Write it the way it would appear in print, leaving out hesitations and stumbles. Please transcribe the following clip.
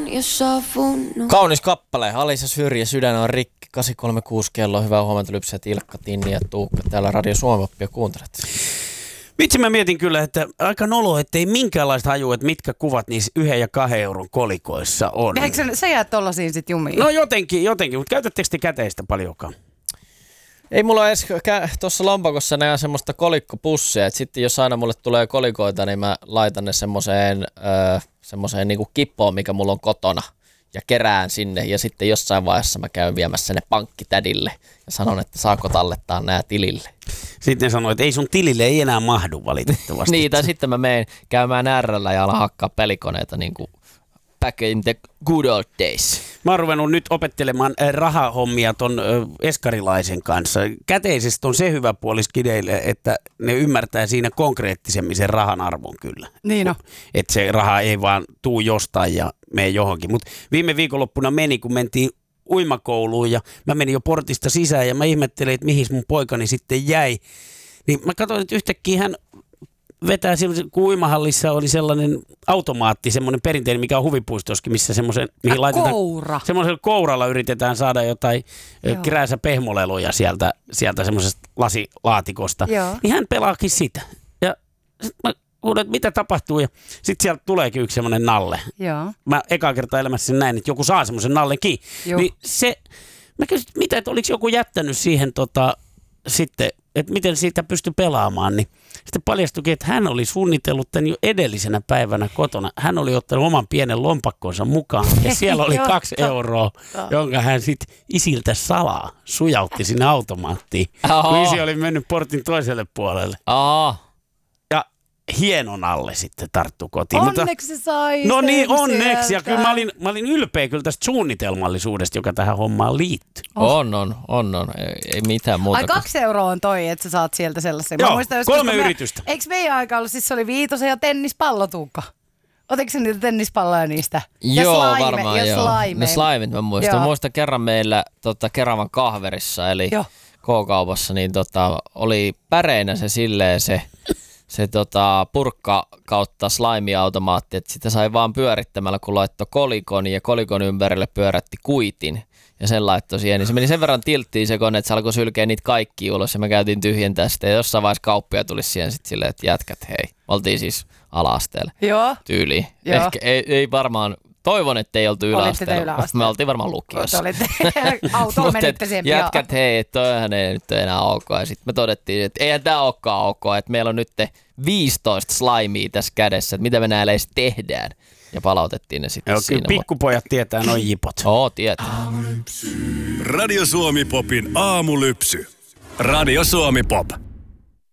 Kaunis kappale. Alisa Syrjä, Sydän on rikki. 836 kello. Hyvää huomenta Lypsät, Ilkka, Tinni ja Tuukka. Täällä Radio Suomi-oppia kuuntelet. Vitsi, mä mietin kyllä, että aika nolo, ettei minkäänlaista hajua, että mitkä kuvat niissä 1 ja 2 euron kolikoissa on. Eikö sä jäät tollasiin sit jumiin? No jotenkin, mutta käytättekö te käteistä paljonkaan? Ei mulla edes tuossa lompakossa näe semmoista kolikkopussia, että sitten jos aina mulle tulee kolikoita, niin mä laitan ne semmoiseen niinku kippoon, mikä mulla on kotona ja kerään sinne ja sitten jossain vaiheessa mä käyn viemässä ne pankkitädille ja sanon, että saako tallettaa nää tilille. Sitten sanoi, että ei sun tilille ei enää mahdu valitettavasti. Niin, tai sitten mä menen käymään R:llä ja alan hakkaa pelikoneita niin kuin back in the good old days. Mä oon ruvennut nyt opettelemaan rahahommia ton eskarilaisen kanssa. Käteisestä on se hyvä puoli skideille, että ne ymmärtää siinä konkreettisemmin sen rahan arvon kyllä. Niin on. Että se raha ei vaan tuu jostain ja mene johonkin. Mutta viime viikonloppuna kun mentiin uimakouluun ja mä menin jo portista sisään ja mä ihmettelin, että mihin mun poikani sitten jäi. Niin mä katsoin, että yhtäkkiä hän vetää sellaisen, kun uimahallissa oli sellainen automaatti, semmoinen perinteinen, mikä on huvipuistoskin, missä semmoisen, mihin laitetaan, koura. semmoisella kouralla yritetään saada jotain krääsä pehmoleluja sieltä semmoisesta lasilaatikosta. Joo. Niin hän pelaakin sitä. Ja sit mä huudan, että mitä tapahtuu, ja sitten sieltä tuleekin yksi semmoinen nalle. Joo. Mä ekaa kertaa elämässä näin, että joku saa semmoisen nallenkin. Niin mä kysyin, että oliko joku jättänyt siihen sitten, että miten siitä pystyi pelaamaan, niin sitten paljastuikin, että hän oli suunnitellut tämän jo edellisenä päivänä kotona. Hän oli ottanut oman pienen lompakkonsa mukaan ja siellä oli 2 euroa, jonka hän sitten isiltä salaa sujautti sinne automaattiin. Kun isi oli mennyt portin toiselle puolelle. Ja hienon alle sitten tarttu kotiin. Onneksi se sai. No niin, onneksi. Ja kyllä mä olin ylpeä kyllä tästä suunnitelmallisuudesta, joka tähän hommaan liittyy. On. Ei mitään muuta. Ai 2 euroa on toi, että sä saat sieltä sellaisen. Joo, 3 yritystä. Eikö meidän aika ollut, siis se oli Viitosen ja tennispallo, Tuukka? Otatko sä niitä tennispalloja niistä? Joo, ja slime, varmaan ja joo. slime. Ne slimeit mä muistan. Joo. Mä muistan kerran meillä Keravan kahverissa, eli K-kaupassa, niin oli päreinä se silleen se purkka kautta slime-automaatti, että sitä sai vaan pyörittämällä, kun laittoi kolikon ja kolikon ympärille pyörätti kuitin ja sen laittoi siihen. Niin se meni sen verran tilttiin se kone, että se alkoi sylkeä niitä kaikki ulos ja me käytiin tyhjentää sitä ja jossain vaiheessa kauppia tuli siihen sitten silleen, että jätkät hei. Oltiin siis ala-asteella tyyliin. Ehkä ei varmaan, toivon, että ei oltu yläasteella. Me oltiin varmaan lukiossa. Autolla menitte siihen pian. Jätkät hei, että toihan ei nyt enää ok. Ja sitten me todettiin, että eihän tämä olekaan ok, että meillä on nyt 15 slimea tässä kädessä, että mitä me näillä edes tehdään. Ja palautettiin ne sitten joo, siinä. Kyllä pikkupojat tietää noin jipot. Tietää. Radio Suomi Popin aamulypsy. Radio Suomi Pop.